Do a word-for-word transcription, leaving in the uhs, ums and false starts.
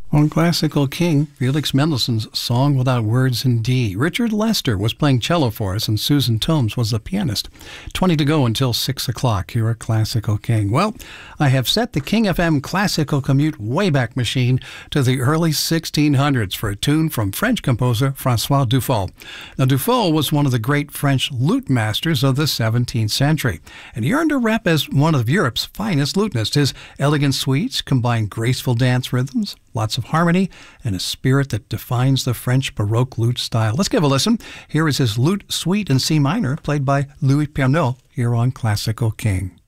On Classical King, Felix Mendelssohn's Song Without Words in D. Richard Lester was playing cello for us, and Susan Tomes was the pianist. twenty to go until six o'clock here at Classical King. Well, I have set the King F M Classical Commute Wayback Machine to the early sixteen hundreds for a tune from French composer François Dufault. Now, Dufault was one of the great French lute masters of the seventeenth century, and he earned a rep as one of Europe's finest lutenists. His elegant suites combine graceful dance rhythms, lots of harmony, and a spirit that defines the French Baroque lute style. Let's give a listen. Here is his lute suite in C minor, played by Louis Piernot, here on Classical King.